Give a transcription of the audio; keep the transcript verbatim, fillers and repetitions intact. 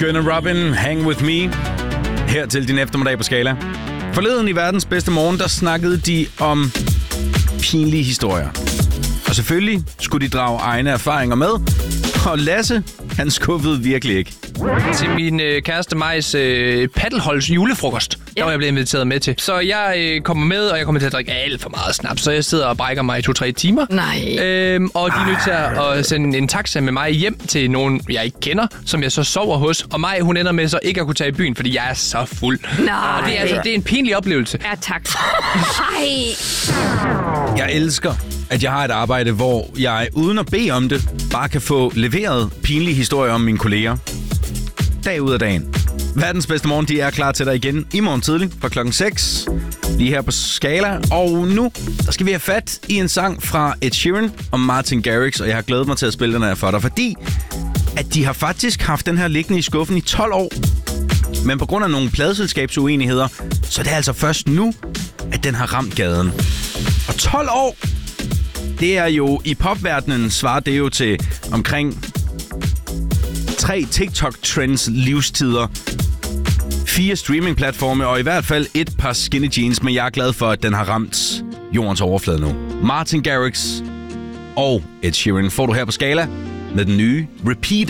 skønne Robin, Hang With Me. Her til din eftermiddag på Skala. Forleden i verdens bedste morgen, der snakkede de om pinlige historier. Og selvfølgelig skulle de drage egne erfaringer med. Og Lasse, han skuffede virkelig ikke. Til min øh, kæreste Majs øh, paddelholds julefrokost, ja. Der var jeg blevet inviteret med til. Så jeg øh, kommer med, og jeg kommer til at drikke alt for meget snaps. Så jeg sidder og brækker mig i to-tre timer. Nej. Øhm, og de er nødt til at sende en taxa med mig hjem til nogen, jeg ikke kender, som jeg så sover hos. Og mig, hun ender med så ikke at kunne tage i byen, fordi jeg er så fuld. Nej. Og det er, altså, det er en pinlig oplevelse. Ja, tak. Hej. Jeg elsker, at jeg har et arbejde, hvor jeg uden at bede om det, bare kan få leveret pinlige historier om mine kolleger. Dag ud af dagen. Verdens bedste morgen, de er klar til dig igen i morgen tidlig fra klokken seks. Lige her på Skala. Og nu, der skal vi have fat i en sang fra Ed Sheeran og Martin Garrix. Og jeg har glædet mig til at spille den her for dig, fordi at de har faktisk haft den her liggende i skuffen i tolv år. Men på grund af nogle pladeselskabsuenigheder, så er det altså først nu, at den har ramt gaden. Og tolv år, det er jo i popverdenen, svarer det jo til omkring tre TikTok-trends livstider, fire streamingplatforme og i hvert fald et par skinny jeans, men jeg er glad for, at den har ramt jordens overflade nu. Martin Garrix og Ed Sheeran får du her på Skala med den nye Repeat